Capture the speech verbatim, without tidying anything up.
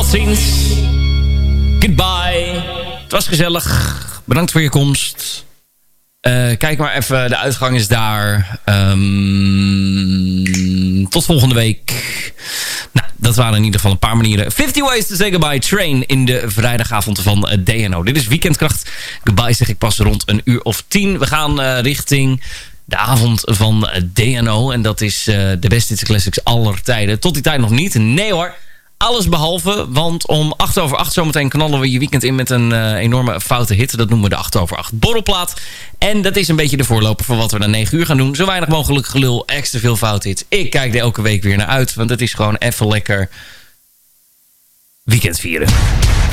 ziens. Goodbye. Het was gezellig. Bedankt voor je komst. Uh, kijk maar even, de uitgang is daar. Um, tot volgende week. Nou, dat waren in ieder geval een paar manieren. fifty Ways to Say Goodbye Train in de vrijdagavond van D N O. Dit is Weekendkracht. Goodbye zeg ik pas rond een uur of tien. We gaan uh, richting de avond van D N O. En dat is uh, de beste hits classics aller tijden. Tot die tijd nog niet. Nee hoor. Alles behalve, want om acht over acht zometeen knallen we je weekend in met een uh, enorme foute hit. Dat noemen we de acht over acht borrelplaat. En dat is een beetje de voorloper voor wat we na negen uur gaan doen. Zo weinig mogelijk gelul, extra veel foute hits. Ik kijk er elke week weer naar uit, want het is gewoon even lekker weekend vieren.